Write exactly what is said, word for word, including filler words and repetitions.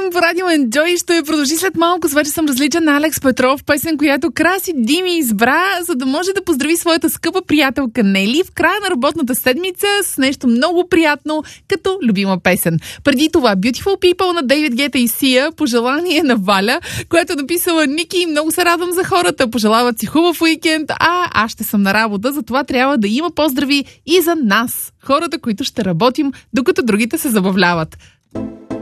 по радио Enjoy. Ще продължи след малко с вече съм различен на Алекс Петров. Песен, която Краси Дими избра, за да може да поздрави своята скъпа приятелка Нели в края на работната седмица с нещо много приятно, като любима песен. Преди това Beautiful People на Дейвид Гета и Сия, пожелание на Валя, която е написала: Ники, много се радвам за хората, пожелават си хубав уикенд, а аз ще съм на работа, затова трябва да има поздрави и за нас, хората, които ще работим, докато другите се забавляват.